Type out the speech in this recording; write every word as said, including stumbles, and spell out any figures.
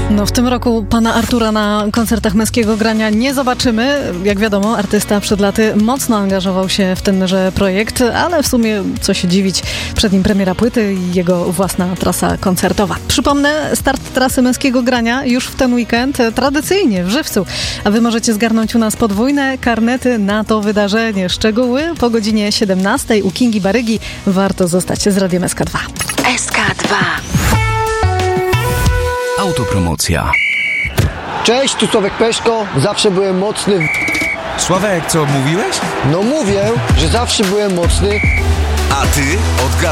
No w tym roku pana Artura na koncertach Męskiego Grania nie zobaczymy. Jak wiadomo, artysta przed laty mocno angażował się w tenże projekt, ale w sumie co się dziwić, przed nim premiera płyty i jego własna trasa koncertowa. Przypomnę, start trasy Męskiego Grania już w ten weekend, tradycyjnie w Żywcu. A wy możecie zgarnąć u nas podwójne karnety na to wydarzenie. Szczegóły po godzinie siedemnastej u Kingi Barygi. Warto zostać z Radiem S K dwa. S K dwa. Autopromocja. Cześć, tu Sławek Peszko. Zawsze byłem mocny. w- Sławek, co mówiłeś? No mówię, że zawsze byłem mocny. A ty odgadnij.